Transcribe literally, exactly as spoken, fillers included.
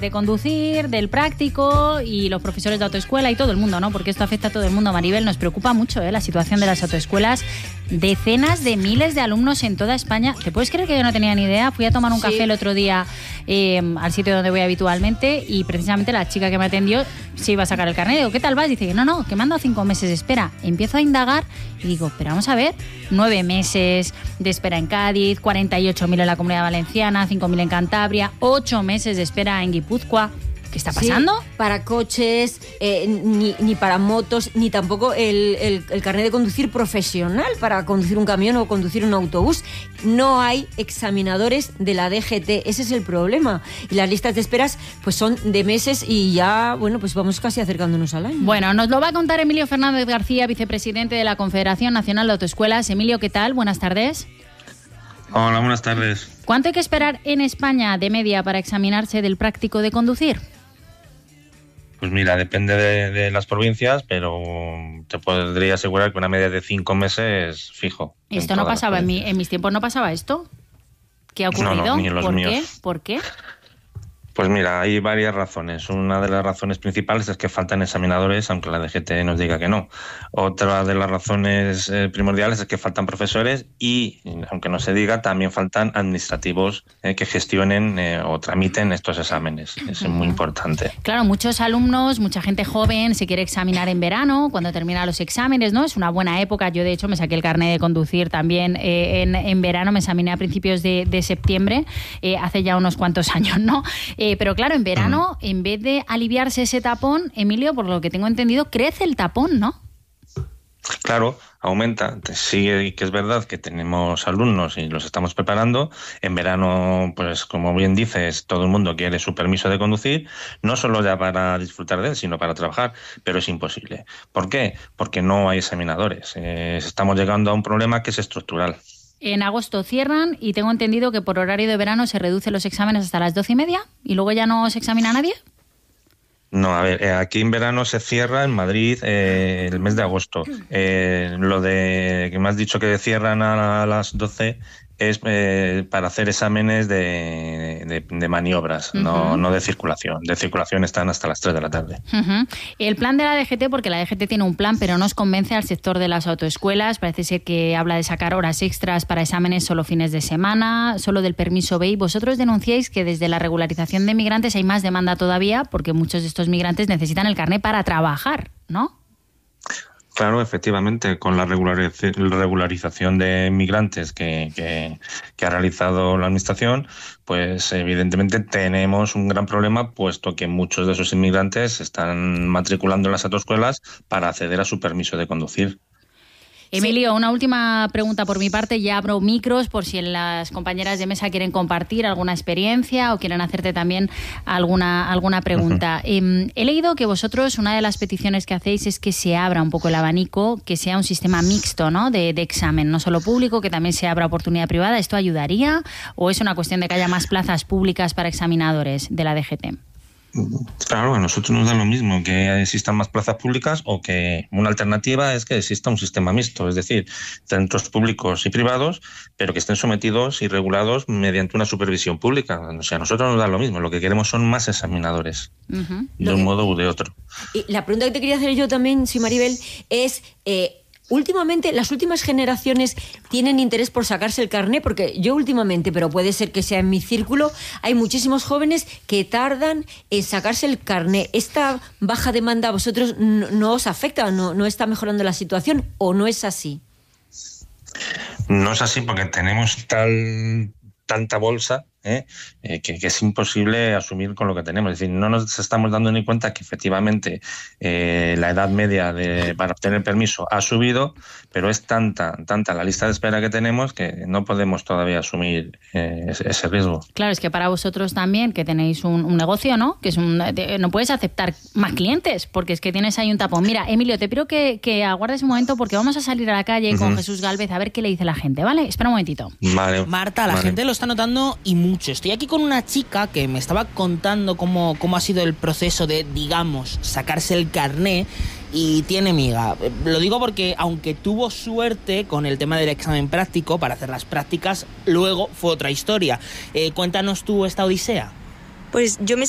de conducir, del práctico y los profesores de autoescuela y todo el mundo, ¿no? Porque esto afecta a todo el mundo. Maribel, nos preocupa mucho, ¿eh? La situación de las autoescuelas. Decenas de miles de alumnos en toda España. ¿Te puedes creer que yo no tenía ni idea? Fui a tomar un Sí. café el otro día eh, al sitio donde voy habitualmente y precisamente la chica que me atendió se iba a sacar el carnet. Digo, ¿qué tal vas? Dice que no, no, que me han dado cinco meses de espera. Empiezo a indagar y digo, pero vamos a ver, nueve meses de espera en Cádiz, cuarenta y ocho mil en la Comunidad Valenciana, cinco mil en Cantabria, ocho meses de espera en Guipúzcoa. ¿Qué está pasando? Sí, para coches, eh, ni, ni para motos, ni tampoco el, el, el carnet de conducir profesional para conducir un camión o conducir un autobús. No hay examinadores de la D G T, ese es el problema. Y las listas de esperas pues son de meses y ya, bueno, pues vamos casi acercándonos al año. Bueno, nos lo va a contar Emilio Fernández García, vicepresidente de la Confederación Nacional de Autoescuelas. Emilio, ¿qué tal? Buenas tardes. Hola, buenas tardes. ¿Cuánto hay que esperar en España de media para examinarse del práctico de conducir? Pues mira, depende de, de las provincias, pero te podría asegurar que una media de cinco meses fijo. Esto no pasaba, en, mi, en mis tiempos no pasaba esto. ¿Qué ha ocurrido? No, no, ni en los ¿Por míos. qué? ¿Por qué? Pues mira, hay varias razones. Una de las razones principales es que faltan examinadores, aunque la D G T nos diga que no. Otra de las razones eh, primordiales es que faltan profesores y, aunque no se diga, también faltan administrativos eh, que gestionen eh, o tramiten estos exámenes. Eso es muy importante. Claro, muchos alumnos, mucha gente joven se quiere examinar en verano, cuando terminan los exámenes, ¿no? Es una buena época. Yo, de hecho, me saqué el carnet de conducir también eh, en, en verano, me examiné a principios de, de septiembre, eh, hace ya unos cuantos años, ¿no? Eh, pero claro, en verano, mm. en vez de aliviarse ese tapón, Emilio, por lo que tengo entendido, crece el tapón, ¿no? Claro, aumenta. Sí que es verdad que tenemos alumnos y los estamos preparando. En verano, pues como bien dices, todo el mundo quiere su permiso de conducir, no solo ya para disfrutar de él, sino para trabajar, pero es imposible. ¿Por qué? Porque no hay examinadores. Eh, estamos llegando a un problema que es estructural. En agosto cierran y tengo entendido que por horario de verano se reducen los exámenes hasta las doce y media y luego ya no se examina a nadie. No, a ver, aquí en verano se cierra en Madrid eh, el mes de agosto. Eh, lo de que me has dicho que cierran a las doce es eh, para hacer exámenes de, de, de maniobras, uh-huh. no, no de circulación. De circulación están hasta las tres de la tarde. Uh-huh. El plan de la D G T, porque la D G T tiene un plan, pero no os convence al sector de las autoescuelas. Parece ser que habla de sacar horas extras para exámenes solo fines de semana, solo del permiso B. Y vosotros denunciáis que desde la regularización de migrantes hay más demanda todavía, porque muchos de estos migrantes necesitan el carné para trabajar, ¿no? Claro, efectivamente, con la regularización de migrantes que, que, que ha realizado la Administración, pues evidentemente tenemos un gran problema, puesto que muchos de esos inmigrantes se están matriculando en las autoescuelas para acceder a su permiso de conducir. Emilio, una última pregunta por mi parte. Ya abro micros por si las compañeras de mesa quieren compartir alguna experiencia o quieren hacerte también alguna, alguna pregunta. Uh-huh. Eh, he leído que vosotros, una de las peticiones que hacéis es que se abra un poco el abanico, que sea un sistema mixto, ¿no? de, de examen, no solo público, que también se abra oportunidad privada. ¿Esto ayudaría o es una cuestión de que haya más plazas públicas para examinadores de la D G T? Claro, a nosotros nos da lo mismo que existan más plazas públicas o que una alternativa es que exista un sistema mixto, es decir, centros públicos y privados, pero que estén sometidos y regulados mediante una supervisión pública. O sea, a nosotros nos da lo mismo, lo que queremos son más examinadores, uh-huh. de un que, modo u de otro. Y la pregunta que te quería hacer yo también, sí, Maribel, es... Eh, Últimamente, las últimas generaciones tienen interés por sacarse el carné, porque yo últimamente, pero puede ser que sea en mi círculo, hay muchísimos jóvenes que tardan en sacarse el carné. ¿Esta baja demanda a vosotros no, no os afecta? ¿No, ¿No está mejorando la situación o no es así? No es así porque tenemos tal tanta bolsa ¿eh? Eh, que, que es imposible asumir con lo que tenemos. Es decir, no nos estamos dando ni cuenta que efectivamente eh, la edad media de, para obtener permiso ha subido, pero es tanta, tanta la lista de espera que tenemos que no podemos todavía asumir eh, ese, ese riesgo. Claro, es que para vosotros también, que tenéis un, un negocio, ¿no? Que es un, de, no puedes aceptar más clientes, porque es que tienes ahí un tapón. Mira, Emilio, te pido que, que aguardes un momento porque vamos a salir a la calle uh-huh. con Jesús Gálvez a ver qué le dice la gente, ¿vale? Espera un momentito. Vale. Marta, la vale. gente lo está notando y mucho. Estoy aquí con una chica que me estaba contando cómo, cómo ha sido el proceso de, digamos, sacarse el carné y tiene miga. Lo digo porque aunque tuvo suerte con el tema del examen práctico para hacer las prácticas, luego fue otra historia. Eh, cuéntanos tú esta odisea. Pues yo me